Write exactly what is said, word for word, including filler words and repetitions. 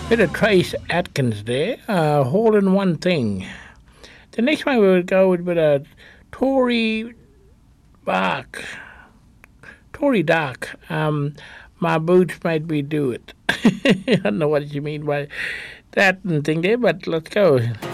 Bit of Trace Atkins there, uh, holding one thing. The next one we would go with bit of Tory Bark. Tory Dark. Um, my boots made me do it. I don't know what you mean by that and thing there, but let's go.